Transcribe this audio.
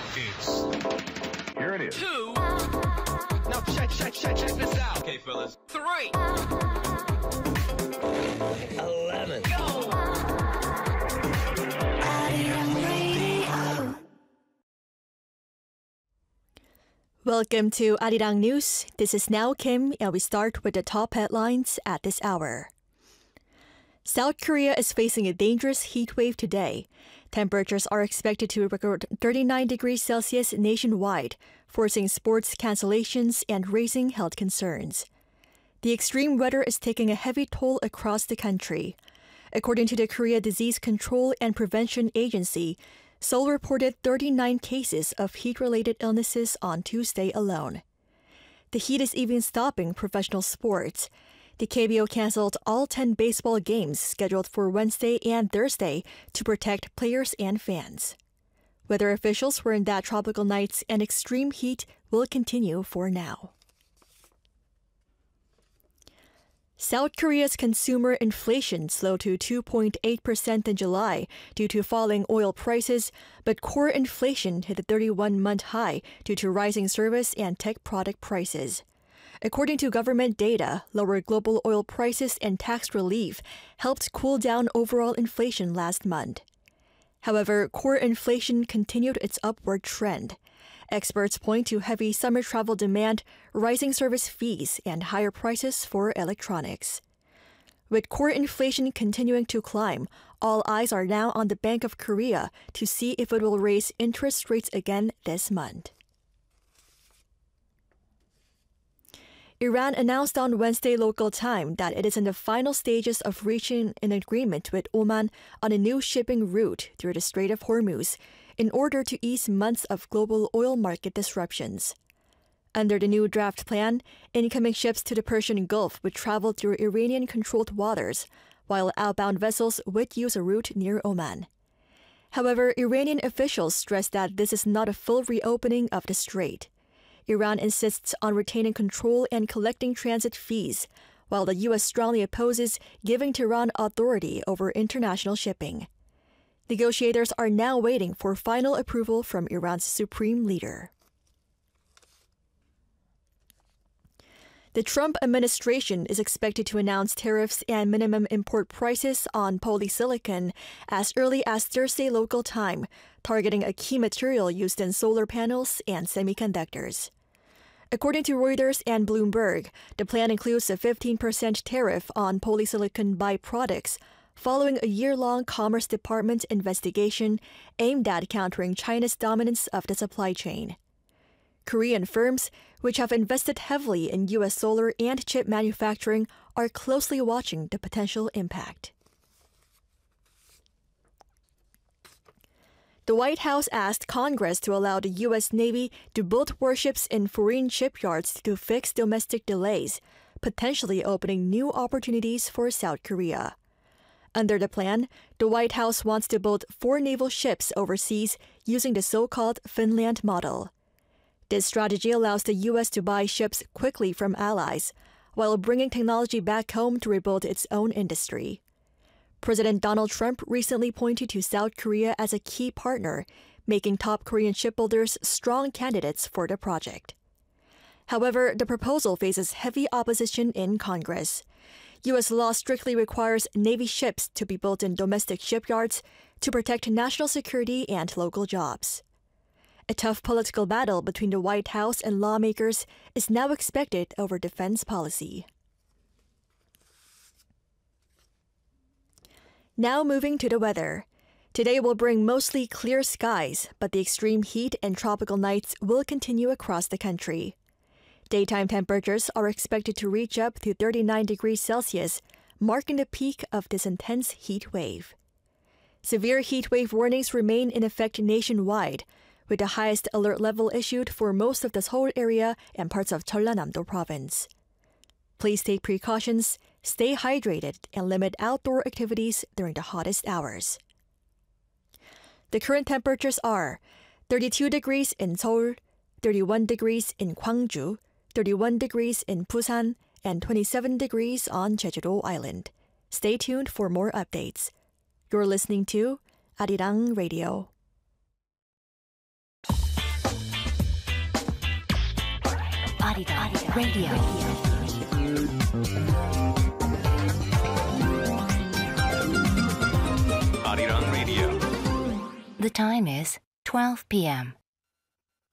It's... Here it is. 2. Now check this out. Okay, fellas. 3. 11. Go! Welcome to Arirang News. This is Now Kim, and we start with the top headlines at this hour. South Korea is facing a dangerous heat wave today. Temperatures are expected to record 39 degrees Celsius nationwide, forcing sports cancellations and raising health concerns. The extreme weather is taking a heavy toll across the country. According to the Korea Disease Control and Prevention Agency, Seoul reported 39 cases of heat-related illnesses on Tuesday alone. The heat is even stopping professional sports. The KBO canceled all 10 baseball games scheduled for Wednesday and Thursday to protect players and fans. Weather officials warn that tropical nights and extreme heat will continue for now. South Korea's consumer inflation slowed to 2.8% in July due to falling oil prices, but core inflation hit a 31-month high due to rising service and tech product prices. According to government data, lower global oil prices and tax relief helped cool down overall inflation last month. However, core inflation continued its upward trend. Experts point to heavy summer travel demand, rising service fees, and higher prices for electronics. With core inflation continuing to climb, all eyes are now on the Bank of Korea to see if it will raise interest rates again this month. Iran announced on Wednesday local time that it is in the final stages of reaching an agreement with Oman on a new shipping route through the Strait of Hormuz in order to ease months of global oil market disruptions. Under the new draft plan, incoming ships to the Persian Gulf would travel through Iranian-controlled waters, while outbound vessels would use a route near Oman. However, Iranian officials stressed that this is not a full reopening of the strait. Iran insists on retaining control and collecting transit fees, while the U.S. strongly opposes giving Tehran authority over international shipping. Negotiators are now waiting for final approval from Iran's supreme leader. The Trump administration is expected to announce tariffs and minimum import prices on polysilicon as early as Thursday local time, targeting a key material used in solar panels and semiconductors. According to Reuters and Bloomberg, the plan includes a 15% tariff on polysilicon byproducts, following a year-long Commerce Department investigation aimed at countering China's dominance of the supply chain. Korean firms, which have invested heavily in U.S. solar and chip manufacturing, are closely watching the potential impact. The White House asked Congress to allow the U.S. Navy to build warships in foreign shipyards to fix domestic delays, potentially opening new opportunities for South Korea. Under the plan, the White House wants to build 4 naval ships overseas using the so-called Finland model. This strategy allows the U.S. to buy ships quickly from allies, while bringing technology back home to rebuild its own industry. President Donald Trump recently pointed to South Korea as a key partner, making top Korean shipbuilders strong candidates for the project. However, the proposal faces heavy opposition in Congress. U.S. law strictly requires Navy ships to be built in domestic shipyards to protect national security and local jobs. A tough political battle between the White House and lawmakers is now expected over defense policy. Now moving to the weather. Today will bring mostly clear skies, but the extreme heat and tropical nights will continue across the country. Daytime temperatures are expected to reach up to 39 degrees Celsius, marking the peak of this intense heat wave. Severe heat wave warnings remain in effect nationwide, with the highest alert level issued for most of the Seoul area and parts of Jeollanam-do province. Please take precautions, stay hydrated, and limit outdoor activities during the hottest hours. The current temperatures are 32 degrees in Seoul, 31 degrees in Gwangju, 31 degrees in Busan, and 27 degrees on Jeju-do Island. Stay tuned for more updates. You're listening to Arirang Radio. Arirang Radio. Arirang Radio. The time is 12 p.m.